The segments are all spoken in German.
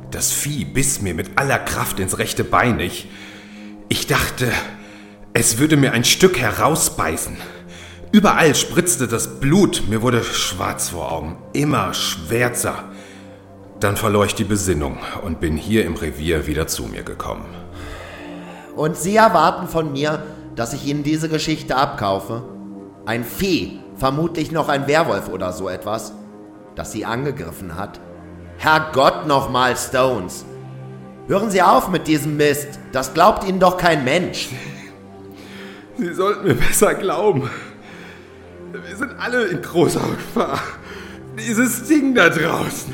Das Vieh biss mir mit aller Kraft ins rechte Bein. Ich dachte, es würde mir ein Stück herausbeißen. Überall spritzte das Blut, mir wurde schwarz vor Augen, immer schwärzer. Dann verlor ich die Besinnung und bin hier im Revier wieder zu mir gekommen. Und Sie erwarten von mir, dass ich Ihnen diese Geschichte abkaufe? Ein Vieh, vermutlich noch ein Werwolf oder so etwas, das Sie angegriffen hat? Herrgott nochmal, Stones! Hören Sie auf mit diesem Mist, das glaubt Ihnen doch kein Mensch. Sie sollten mir besser glauben. Wir sind alle in großer Gefahr. Dieses Ding da draußen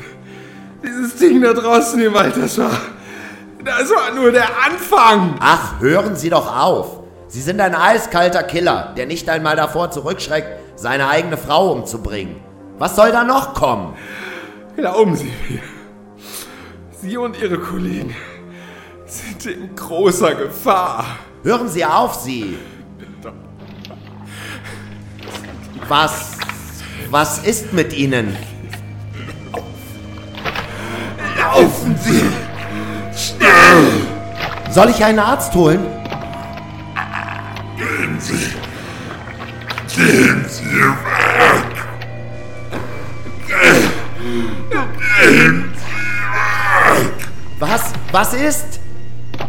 im Wald, das war nur der Anfang. Ach, hören Sie doch auf. Sie sind ein eiskalter Killer, der nicht einmal davor zurückschreckt, seine eigene Frau umzubringen. Was soll da noch kommen? Glauben Sie mir, Sie und Ihre Kollegen sind in großer Gefahr. Hören Sie auf, Sie. Was ist mit Ihnen? Laufen Sie! Schnell! Soll ich einen Arzt holen? Gehen Sie weg! Gehen Sie weg! Was ist?